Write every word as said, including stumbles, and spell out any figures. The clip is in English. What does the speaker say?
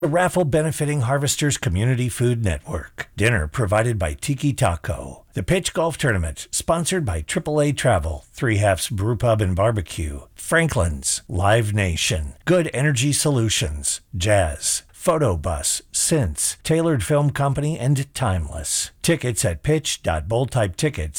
A raffle benefiting Harvesters Community Food Network. Dinner provided by Tiki Taco. The Pitch Golf Tournament, sponsored by triple A Travel, Three Halves Brew Pub and Barbecue, Franklin's, Live Nation, Good Energy Solutions, Jazz, Photo Bus, Since, Tailored Film Company, and Timeless. Tickets at pitch dot bold type tickets